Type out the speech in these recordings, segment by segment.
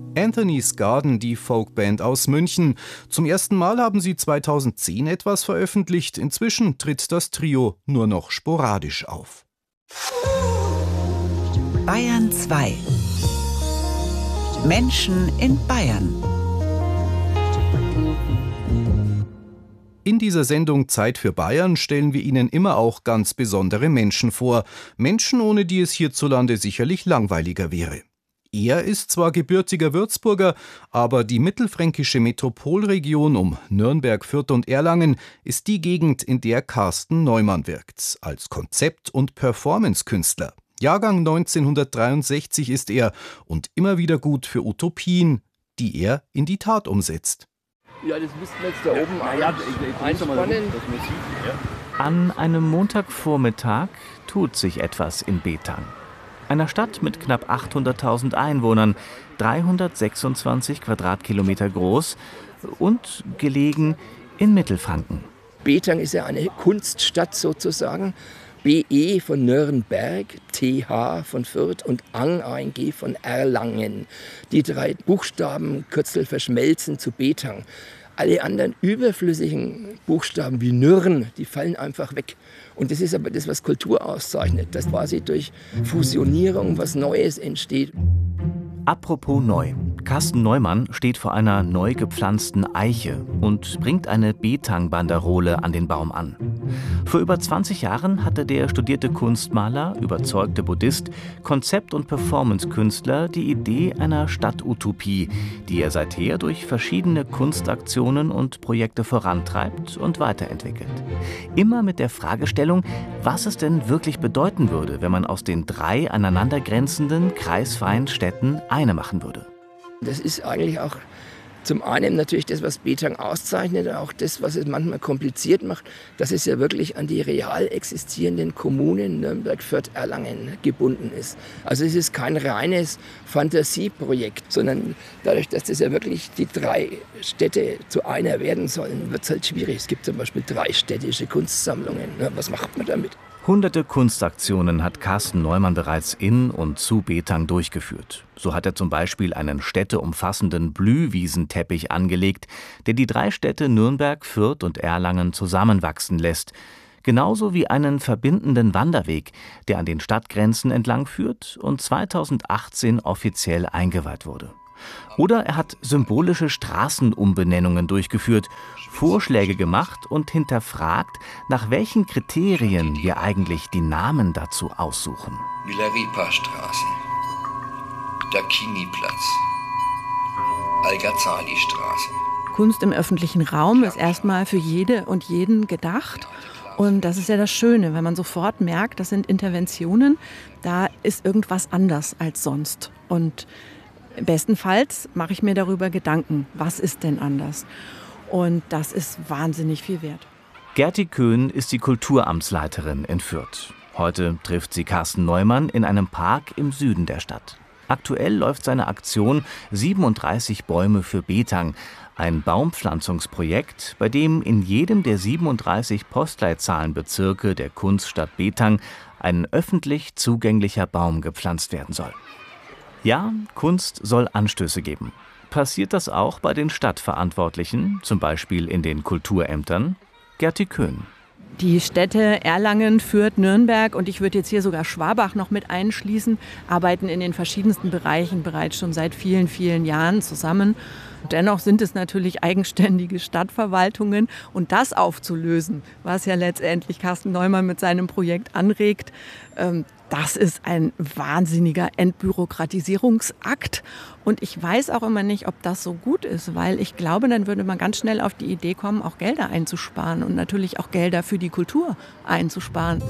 Anthony's Garden, die Folkband aus München. Zum ersten Mal haben sie 2010 etwas veröffentlicht. Inzwischen tritt das Trio nur noch sporadisch auf. Bayern 2. Menschen in Bayern. In dieser Sendung Zeit für Bayern stellen wir Ihnen immer auch ganz besondere Menschen vor. Menschen, ohne die es hierzulande sicherlich langweiliger wäre. Er ist zwar gebürtiger Würzburger, aber die mittelfränkische Metropolregion um Nürnberg, Fürth und Erlangen ist die Gegend, in der Carsten Neumann wirkt, als Konzept- und Performance-Künstler. Jahrgang 1963 ist er und immer wieder gut für Utopien, die er in die Tat umsetzt. Ja, das müssten wir jetzt da oben einspannen. An einem Montagvormittag tut sich etwas in Betang. Einer Stadt mit knapp 800.000 Einwohnern, 326 Quadratkilometer groß und gelegen in Mittelfranken. Betang ist ja eine Kunststadt sozusagen. BE von Nürnberg, TH von Fürth und ANG von Erlangen. Die drei Buchstabenkürzel verschmelzen zu Betang. Alle anderen überflüssigen Buchstaben wie Nürn, die fallen einfach weg. Und das ist aber das, was Kultur auszeichnet, dass quasi durch Fusionierung was Neues entsteht. Apropos neu. Carsten Neumann steht vor einer neu gepflanzten Eiche und bringt eine Betang-Banderole an den Baum an. Vor über 20 Jahren hatte der studierte Kunstmaler, überzeugte Buddhist, Konzept- und Performance-Künstler die Idee einer Stadtutopie, die er seither durch verschiedene Kunstaktionen und Projekte vorantreibt und weiterentwickelt. Immer mit der Fragestellung, was es denn wirklich bedeuten würde, wenn man aus den drei aneinandergrenzenden, kreisfreien Städten eine machen würde. Das ist eigentlich auch zum einen natürlich das, was Betang auszeichnet, auch das, was es manchmal kompliziert macht, dass es ja wirklich an die real existierenden Kommunen Nürnberg, Fürth, Erlangen gebunden ist. Also es ist kein reines Fantasieprojekt, sondern dadurch, dass das ja wirklich die drei Städte zu einer werden sollen, wird es halt schwierig. Es gibt zum Beispiel 3 städtische Kunstsammlungen. Was macht man damit? Hunderte Kunstaktionen hat Carsten Neumann bereits in und zu Betang durchgeführt. So hat er zum Beispiel einen städteumfassenden Blühwiesenteppich angelegt, der die 3 Städte Nürnberg, Fürth und Erlangen zusammenwachsen lässt. Genauso wie einen verbindenden Wanderweg, der an den Stadtgrenzen entlang führt und 2018 offiziell eingeweiht wurde. Oder er hat symbolische Straßenumbenennungen durchgeführt, Vorschläge gemacht und hinterfragt, nach welchen Kriterien wir eigentlich die Namen dazu aussuchen. Milarepa-Straße, Dakini-Platz, Al-Ghazali-Straße. Kunst im öffentlichen Raum ist erstmal für jede und jeden gedacht. Und das ist ja das Schöne, wenn man sofort merkt, das sind Interventionen, da ist irgendwas anders als sonst. Und bestenfalls mache ich mir darüber Gedanken, was ist denn anders? Und das ist wahnsinnig viel wert. Gerti Köhn ist die Kulturamtsleiterin in Fürth. Heute trifft sie Carsten Neumann in einem Park im Süden der Stadt. Aktuell läuft seine Aktion 37 Bäume für Betang, ein Baumpflanzungsprojekt, bei dem in jedem der 37 Postleitzahlenbezirke der Kunststadt Betang ein öffentlich zugänglicher Baum gepflanzt werden soll. Ja, Kunst soll Anstöße geben. Passiert das auch bei den Stadtverantwortlichen, zum Beispiel in den Kulturämtern? Gerti Köhn. Die Städte Erlangen, Fürth, Nürnberg und ich würde jetzt hier sogar Schwabach noch mit einschließen, arbeiten in den verschiedensten Bereichen bereits schon seit vielen, vielen Jahren zusammen. Dennoch sind es natürlich eigenständige Stadtverwaltungen und das aufzulösen, was ja letztendlich Carsten Neumann mit seinem Projekt anregt, das ist ein wahnsinniger Entbürokratisierungsakt. Und ich weiß auch immer nicht, ob das so gut ist, weil ich glaube, dann würde man ganz schnell auf die Idee kommen, auch Gelder einzusparen und natürlich auch Gelder für die Kultur einzusparen.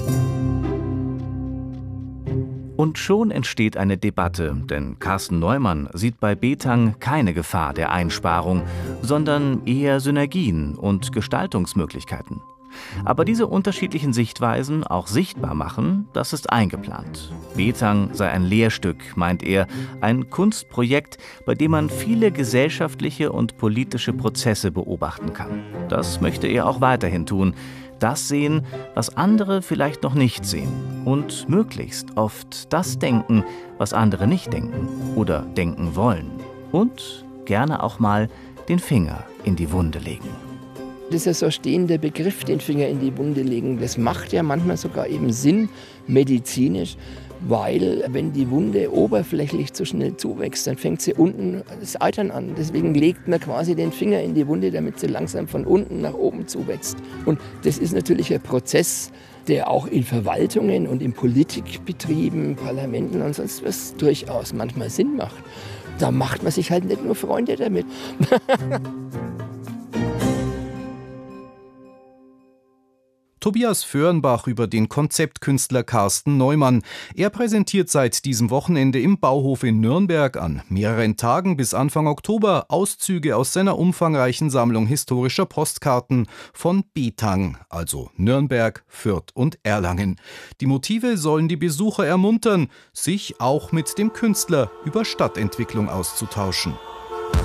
Und schon entsteht eine Debatte, denn Carsten Neumann sieht bei Betang keine Gefahr der Einsparung, sondern eher Synergien und Gestaltungsmöglichkeiten. Aber diese unterschiedlichen Sichtweisen auch sichtbar machen, das ist eingeplant. Betang sei ein Lehrstück, meint er, ein Kunstprojekt, bei dem man viele gesellschaftliche und politische Prozesse beobachten kann. Das möchte er auch weiterhin tun. Das sehen, was andere vielleicht noch nicht sehen. Und möglichst oft das denken, was andere nicht denken oder denken wollen. Und gerne auch mal den Finger in die Wunde legen. Das ist ja so ein stehender Begriff, den Finger in die Wunde legen. Das macht ja manchmal sogar eben Sinn, medizinisch, weil wenn die Wunde oberflächlich zu schnell zuwächst, dann fängt sie unten das Eitern an. Deswegen legt man quasi den Finger in die Wunde, damit sie langsam von unten nach oben zuwächst. Und das ist natürlich ein Prozess, der auch in Verwaltungen und in Politikbetrieben, Parlamenten und sonst was durchaus manchmal Sinn macht. Da macht man sich halt nicht nur Freunde damit. Tobias Föhrenbach über den Konzeptkünstler Carsten Neumann. Er präsentiert seit diesem Wochenende im Bauhof in Nürnberg an mehreren Tagen bis Anfang Oktober Auszüge aus seiner umfangreichen Sammlung historischer Postkarten von Betang, also Nürnberg, Fürth und Erlangen. Die Motive sollen die Besucher ermuntern, sich auch mit dem Künstler über Stadtentwicklung auszutauschen.